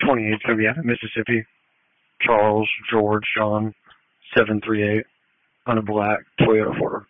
28 is going to be out of Mississippi. Charles George John 738 on a black Toyota 4.